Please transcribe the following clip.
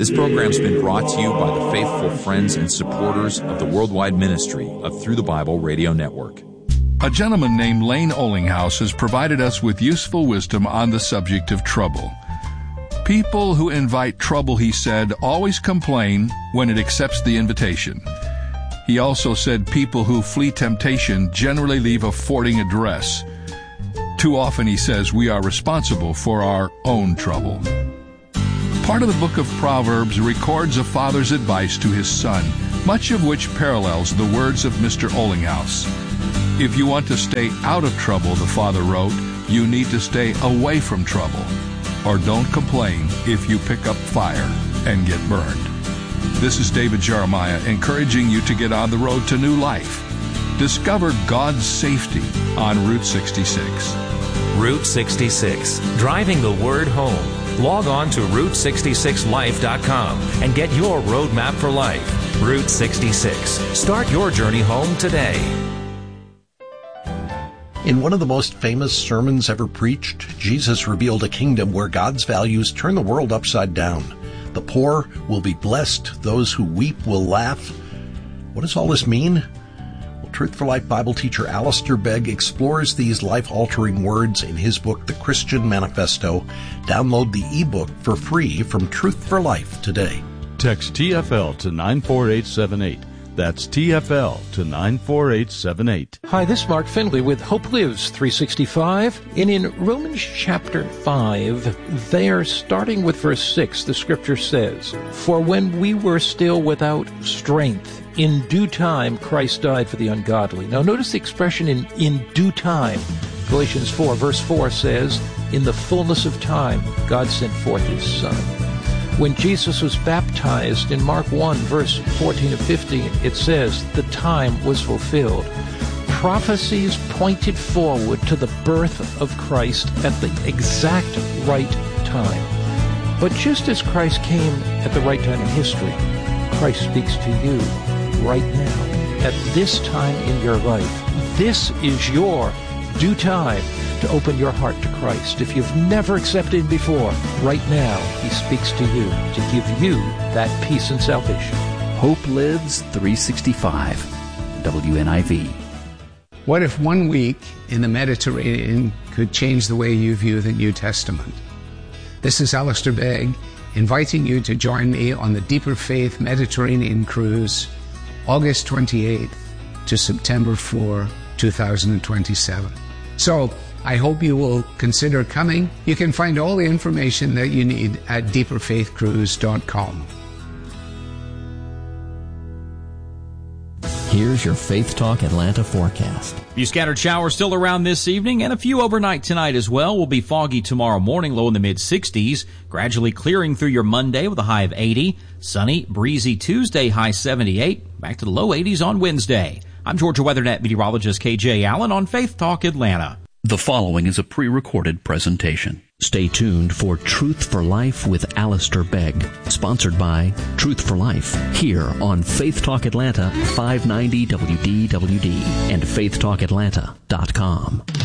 This program's been brought to you by the faithful friends and supporters of the worldwide ministry of Through the Bible Radio Network. A gentleman named Lane Olinghouse has provided us with useful wisdom on the subject of trouble. People who invite trouble, he said, always complain when it accepts the invitation. He also said people who flee temptation generally leave a forwarding address. Too often, he says, we are responsible for our own trouble. Part of the book of Proverbs records a father's advice to his son, much of which parallels the words of Mr. Olinghouse. If you want to stay out of trouble, the father wrote, you need to stay away from trouble. Or don't complain if you pick up fire and get burned. This is David Jeremiah encouraging you to get on the road to new life. Discover God's safety on Route 66. Route 66, driving the word home. Log on to Route66Life.com and get your roadmap for life. Route 66. Start your journey home today. In one of the most famous sermons ever preached, Jesus revealed a kingdom where God's values turn the world upside down. The poor will be blessed. Those who weep will laugh. What does all this mean? Well, Truth for Life Bible teacher Alistair Begg explores these life-altering words in his book, The Christian Manifesto. Download the ebook for free from Truth for Life today. Text TFL to 94878. That's TFL to 94878. Hi, this is Mark Findlay with Hope Lives 365. And in Romans chapter 5, there, starting with verse 6, the scripture says, For when we were still without strength, in due time Christ died for the ungodly. Now notice the expression in due time. Galatians 4, verse 4 says, In the fullness of time, God sent forth His Son. When Jesus was baptized in Mark 1, verse 14 to 15, it says, the time was fulfilled. Prophecies pointed forward to the birth of Christ at the exact right time. But just as Christ came at the right time in history, Christ speaks to you right now, at this time in your life. This is your due time to open your heart to Christ. If you've never accepted Him before, right now He speaks to you to give you that peace and salvation. Hope Lives 365, WNIV. What if 1 week in the Mediterranean could change the way you view the New Testament? This is Alistair Begg, inviting you to join me on the Deeper Faith Mediterranean Cruise, August 28th to September 4, 2027. So, I hope you will consider coming. You can find all the information that you need at deeperfaithcruise.com. Here's your Faith Talk Atlanta forecast. A few scattered showers still around this evening and a few overnight tonight as well. Will be foggy tomorrow morning, low in the mid-60s. Gradually clearing through your Monday with a high of 80. Sunny, breezy Tuesday, high 78. Back to the low 80s on Wednesday. I'm Georgia WeatherNet meteorologist KJ Allen on Faith Talk Atlanta. The following is a pre-recorded presentation. Stay tuned for Truth for Life with Alistair Begg, sponsored by Truth for Life, here on Faith Talk Atlanta, 590 WDWD, and faithtalkatlanta.com.